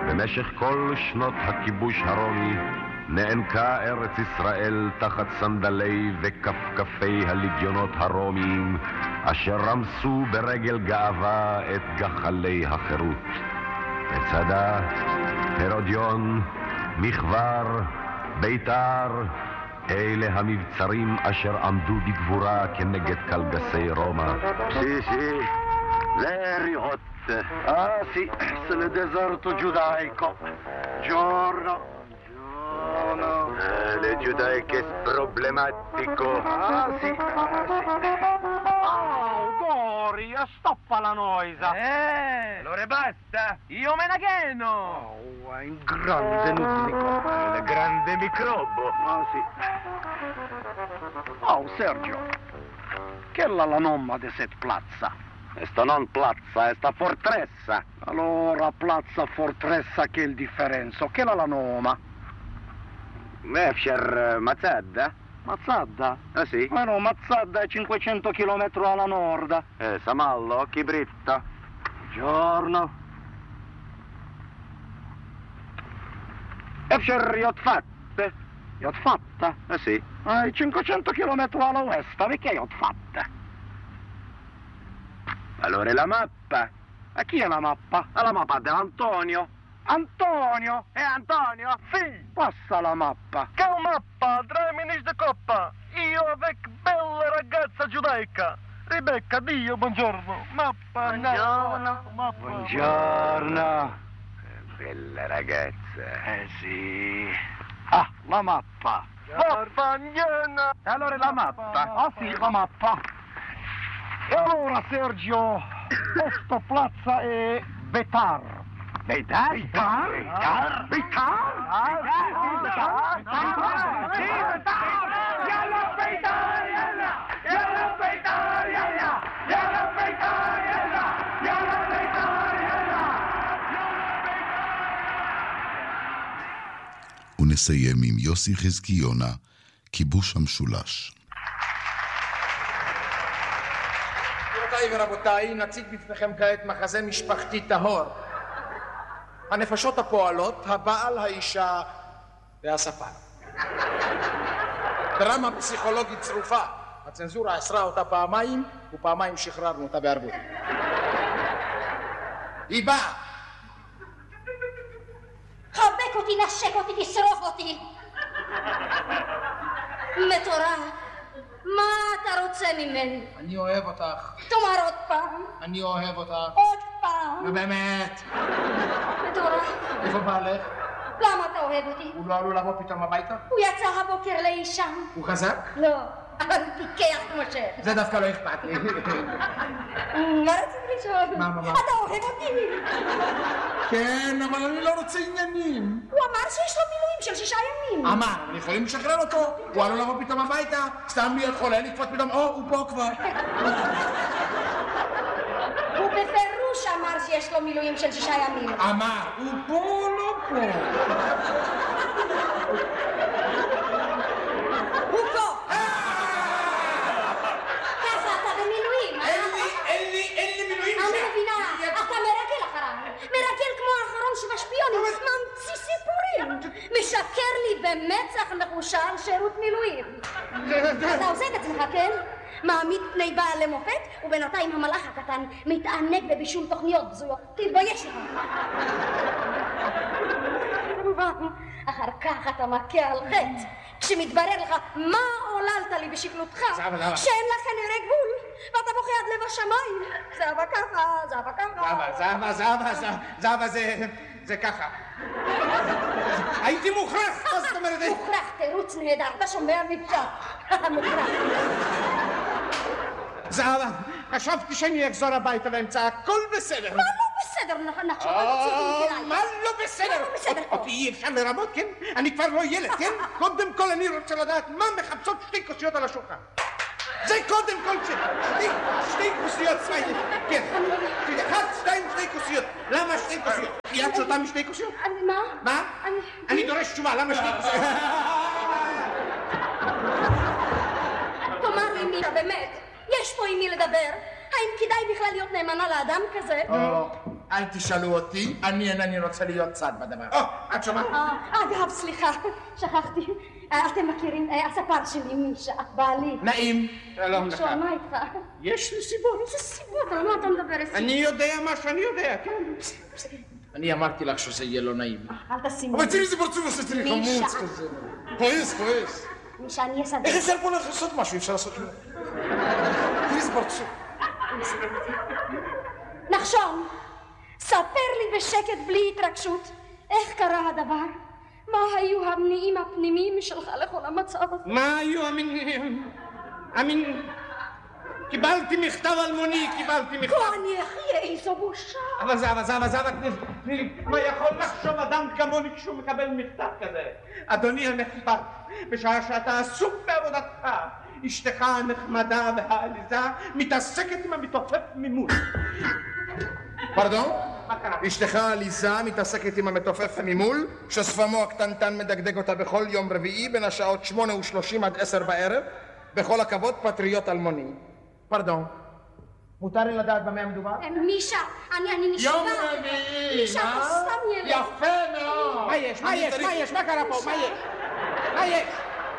במשך כל שנות הכיבוש הרומי נענקה ארץ ישראל תחת סנדלי וכפכפי הלגיונות הרומיים אשר רמסו ברגל גאווה את גחלי החירות. בצדה הרודון, מחבר, ביתר, אלה המבצרים אשר עמדו בגבורה כנגד קלגסי רומא. Sì, Leri hot. Ah sì, se le deserto giudaico. Giorno. Le giudaiche problematico. Ah sì. Dori, stoppa la noisa. Allora basta, io me ne cheno. Oh, è un grande nudnico. Il grande microbo. Ah sì. Oh, Sergio. Che è la nomma di set plazza? Esta non plazza, esta fortressa. Allora, plazza fortressa che è il differenzo? Che è la noma? Mefsher Mazzadda? Mazzadda? Ah sì? Ma no, Mazzadda è 500 km alla nord. Samallo, Chibritta. Giorno. Efsher Jotfatte? Jotfatta? Ah sì? 500 km alla ovest, perché Jotfatta? Allora la mappa? A chi è la mappa? La mappa dell'Antonio. Antonio? Antonio? Sì. Passa la mappa. Che mappa, 3 minis di coppa. Io avec bella ragazza giudaica. Rebecca, Dio, buongiorno. Mappa, Buongiorno. Mappa. Buongiorno. Bella ragazza. Sì. Ah, la mappa. Mappa, niena. Allora la mappa. Ah sì, la mappa. E allora, Sergio, questo plazza è Betar. Betar? Betar? Betar? Betar? ונסיים עם יוסי חזקיונה, כיבוש המשולש. גבירותיי ורבותיי, נציג בפניכם כעת מחזה משפחתי טהור. הנפשות הפועלות, הבעל, האישה והספר. דרמה פסיכולוגית צרופה. הצנזורה אסרה אותה פעמיים, ופעמיים שחררנו אותה בערבות. היא באה. חבק אותי, נשק אותי, תשרוף אותי. מטורף. מה אתה רוצה ממני? אני אוהב אותך. תאמר עוד פעם. אני אוהב אותך. עוד פעם. באמת. מטורף. איפה בעלך? למה אתה אוהב אותי? הוא לא עלול לבוא פתאום הביתה? הוא יצא הבוקר לאישה. הוא חזק? לא, אבל פיקח כמו ש... זה דווקא לא אכפת לי. מה רצית לשאול? מה? אתה אוהב אותי? כן, אבל אני לא רוצה עניינים. הוא אמר שיש לו מילואים של 6 ימים. אמר, אבל יכולים לשחרר אותו. הוא עלול לבוא פתאום הביתה. סתם להיות חולה, לקפוץ פתאום, הוא פה כבר. הוא בפירוש אמר שיש לו מילואים של 6 ימים. אמר, הוא פה, לא פה. הוא פה. ככה אתה במילואים. אין לי מילואים. אני מבינה, אתה מרגל אחריו. מרגל כמו האחרון שבשפיונים. ממציא סיפורים. משקר לי במצח נחושה על שירות מילואים. אתה עושה את עצמך, כן? מעמיד פני בעל למופת, ובינתיים המלאך הקטן מתענג בבישול תוכניות בזויות. תתבייש לך. אחר כך אתה מכה על חטא, כשמתברר לך מה עוללת לי בשקלותך, שאין לך כנראה גבול, ואתה בוכה עד לב השמיים. זהבה ככה, זהבה ככה. זהבה זה ככה. הייתי מוכרח, מה זאת אומרת? מוכרח, תירוץ נהדר, אתה שומע מפשט. מוכרח. זהבה, חשבתי שאני אחזור הביתה ואמצא הכל בסדר. מה לא בסדר? נחשוב על הציבור כדאי. מה לא בסדר? אותי אי אפשר לרמות, כן? אני כבר לא ילד, כן? קודם כל אני רוצה לדעת מה מחפשות 2 כוסיות על השולחן. זה קודם כל שתי כוסיות, כן. 1, 2, 2 כוסיות. למה 2 כוסיות? חייבת אותה מ2 כוסיות? מה? אני דורש תשובה, למה 2 כוסיות? תאמר לי מישה, באמת, יש פה עם מי לדבר? האם כדאי בכלל להיות נאמנה לאדם כזה? אל תשאלו אותי, אני אינני רוצה להיות צד בדבר. את שומעת? אגב, סליחה, שכחתי. אתם מכירים, הספר שלי, מישה, בעלי. נעים. שלום לך. שון, מה איתך? יש לי סיבות. איזה סיבות? על מה אתה מדבר? אני יודע מה שאני יודע, כן. אני אמרתי לך שזה יהיה לא נעים. אל תשים אבל תראי איזה פרצוף עושה, תראי חמוץ כזה. כועס. מישה, אני אסדר. איך אפשר פה לעשות משהו? אפשר לעשות כלום. תראי איזה פרצוף. נחשון, ספר לי בשקט בלי התרגשות, איך קרה הדבר? מה היו המניעים הפנימיים שלך לכל המצב הזה? מה היו המניעים? קיבלתי מכתב אלמוני, אני אחיה, איזו בושה. אבל זהבה, תני לי, מה יכול לחשוב אדם כמוני כשהוא מקבל מכתב כזה? אדוני הנכבד, בשעה שאתה עסוק בעבודתך, אשתך הנחמדה והעליזה מתעסקת עם המתופף ממול. פרדון? מה קרה? אשתך העליזה מתעסקת עם המתופף ממול, ששפמו הקטנטן מדגדג אותה בכל יום רביעי בין השעות 8:30 עד 10 בערב, בכל הכבוד פטריוט אלמוני. פרדון, מותר לי לדעת במה מדובר? מישה, אני נשבע. יום רביעי, מישה, אתה סתם ילד. יפה מאוד. מה יש? מה קרה פה? מה יש?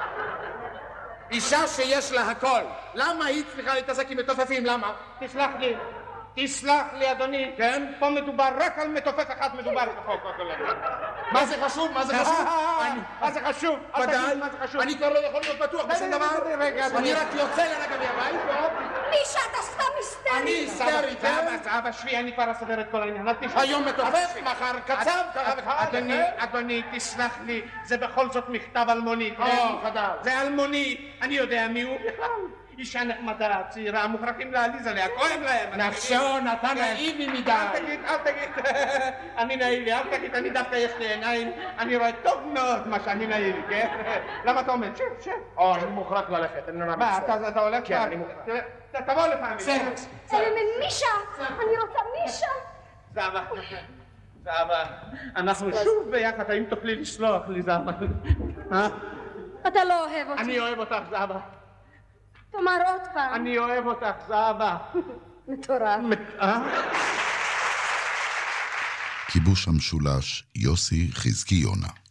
אישה שיש לה הכל. למה היא צריכה להתעסק עם מתופפים? למה? תסלח לי, אדוני. כן? פה מדובר רק על מתופף אחד מדובר בחוק. מה זה חשוב? מה זה חשוב? ודאי. אני כבר לא יכול להיות בטוח בשום דבר. אני רק יוצא לרגע מהבית. מישה, אתה סתם היסטרי. אני היסטרי, כן? זהבה, שבי, אני כבר אסדר את כל העניין. היום מתופף, מחר קצב. אדוני, תסלח לי, זה בכל זאת מכתב אלמוני. זה אלמוני, אני יודע מי הוא בכלל. אישה נחמדה, צעירה, מוכרחים להעליז עליה, כואב להם. נחשון, אתה נאיבי מדי. אל תגיד, אני נאיבי, אל תגיד, אני דווקא יש לי עיניים, אני רואה טוב מאוד מה שאני נאיבי, כן? למה אתה עומד? שב. אני מוכרח ללכת, אני לא נאמר. מה, אתה הולך? כן, אני מוכרח. תבוא לפעמים. מישה, אני רוצה מישה. זהבה, אנחנו שוב ביחד, האם תוכלי לסלוח לי, זהבה? אתה לא אוהב אותי. אני אוהב אותך, זהבה. תאמר עוד פעם. אני אוהב אותך, זהבה. מטורף. כיבוש המשולש, יוסי חזקיונה.